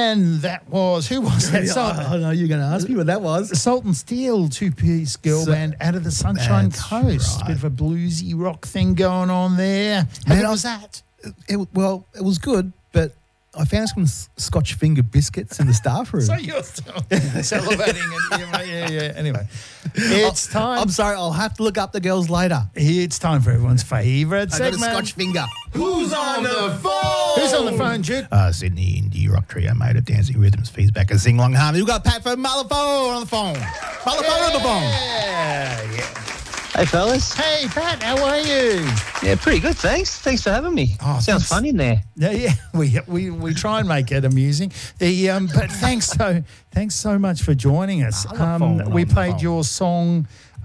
And that was, who was that? I know you're going to ask me what that was. Salt and Steel, two-piece girl band out of the Sunshine Coast. Right. Bit of a bluesy rock thing going on there. How good was that? It was good, but I found some Scotch finger biscuits in the staff room. So you're still salivating. Yeah. Anyway, it's time. I'm sorry, I'll have to look up the girls later. It's time for everyone's favourite I got a segment. Scotch finger. Who's on the phone? Who's on the phone, Jude? Sydney indie rock trio made of dancing rhythms, feedback and sing-along harmony. We've got Pat from Malaphone on the phone. Malaphone on the phone. Yeah. Hey, fellas. Hey, Pat, how are you? Yeah, pretty good, thanks. Thanks for having me. Oh, Sounds fun in there. Yeah, we try and make it amusing. But thanks so much for joining us. We played your song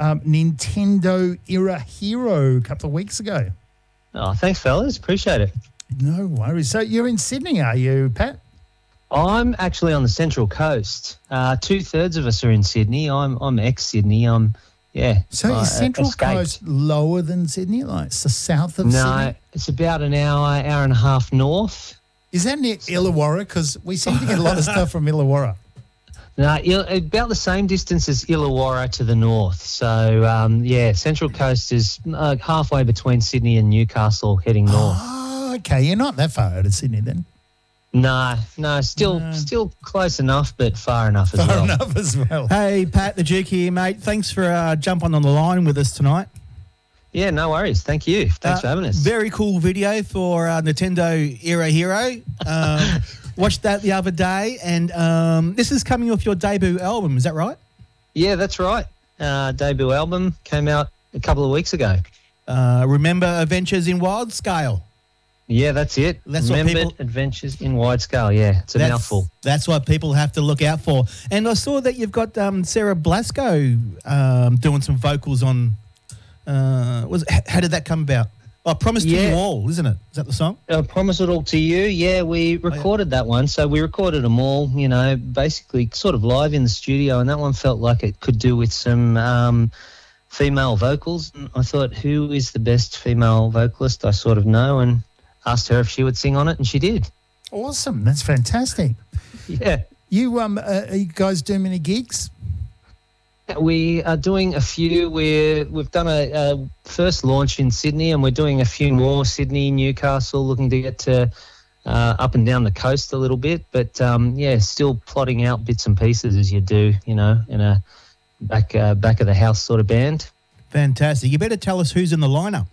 Nintendo Era Hero a couple of weeks ago. Oh, thanks, fellas. Appreciate it. No worries. So you're in Sydney, are you, Pat? I'm actually on the Central Coast. 2/3 of us are in Sydney. I'm ex-Sydney. So is Central escaped. Coast lower than Sydney? Like it's the south of Sydney? No, it's about an hour and a half north. Is that near Illawarra? Because we seem to get a lot of stuff from Illawarra. No, about the same distance as Illawarra to the north. So, Central Coast is halfway between Sydney and Newcastle heading north. Oh, okay. You're not that far out of Sydney then. No, still close enough, but far enough as well. Far enough as well. Hey, Pat, the Duke here, mate. Thanks for jumping on the line with us tonight. Yeah, no worries. Thank you. Thanks for having us. Very cool video for Nintendo Era Hero. Watched that the other day, and this is coming off your debut album. Is that right? Yeah, that's right. Debut album came out a couple of weeks ago. Remember Adventures in Wild Scale? Yeah, that's it. That's what Remembered people- Adventures in Wide Scale. Yeah, it's a mouthful. That's what people have to look out for. And I saw that you've got Sarah Blasco doing some vocals on. How did that come about? I Promise to You All, isn't it? Is that the song? I Promise It All to You. Yeah, we recorded that one. So we recorded them all, basically sort of live in the studio, and that one felt like it could do with some female vocals. And I thought, who is the best female vocalist I sort of know, and asked her if she would sing on it, and she did. Awesome. That's fantastic. Yeah. You guys do many gigs? We are doing a few. We've done a first launch in Sydney, and we're doing a few more. Sydney, Newcastle, looking to get to up and down the coast a little bit. But, still plotting out bits and pieces as you do, in a back of the house sort of band. Fantastic. You better tell us who's in the lineup.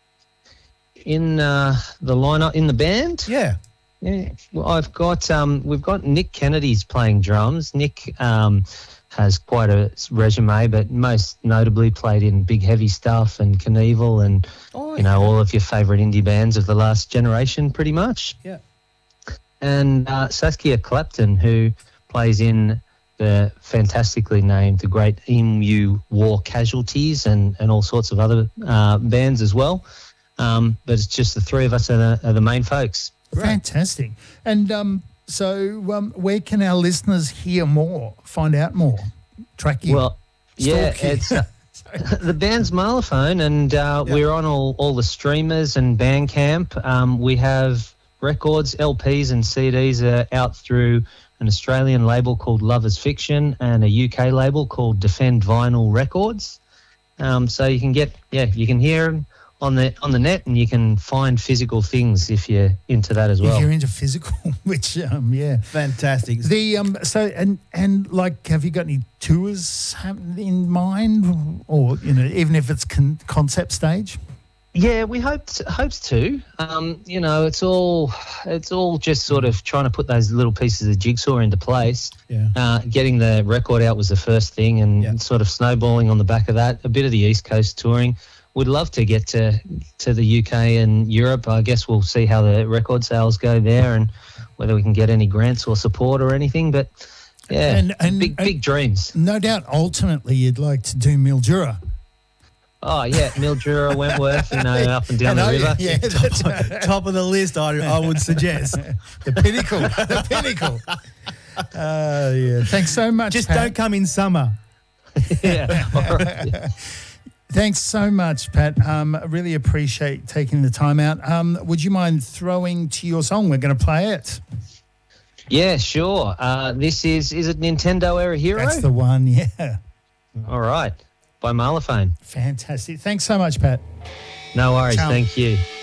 In the lineup, in the band? Yeah. Yeah. Well, we've got Nick Kennedy's playing drums. Nick has quite a resume, but most notably played in Big Heavy Stuff and Knievel and, all of your favourite indie bands of the last generation, pretty much. Yeah. And Saskia Clapton, who plays in the fantastically named The Great Emu War Casualties and all sorts of other bands as well. But it's just the three of us are the main folks. Fantastic. And so where can our listeners hear more, find out more, track you? Well, it's the band's Malaphone, and we're on all the streamers and Bandcamp. We have records, LPs and CDs are out through an Australian label called Lovers Fiction and a UK label called Defend Vinyl Records. So you can you can hear them on the net, and you can find physical things if you're into that as well. If you're into physical, which Fantastic. The and like, have you got any tours in mind, or even if it's concept stage? Yeah, we hopes to. It's all just sort of trying to put those little pieces of jigsaw into place. Yeah. Getting the record out was the first thing, and sort of snowballing on the back of that. A bit of the East Coast touring. We'd love to get to the UK and Europe. I guess we'll see how the record sales go there and whether we can get any grants or support or anything. But, yeah, and big dreams. No doubt ultimately you'd like to do Mildura. Oh, yeah, Mildura, Wentworth, up and down the river. Yeah, that's Top of the list, I would suggest. the pinnacle. The pinnacle. Yeah. Thanks so much, Just Pat. don't come in summer. Yeah, all right. Yeah. Thanks so much, Pat. I really appreciate taking the time out. Would you mind throwing to your song? We're going to play it. Yeah, sure. This is it Nintendo Era Hero? That's the one, yeah. All right, by Marlophone. Fantastic. Thanks so much, Pat. No worries. Ciao. Thank you.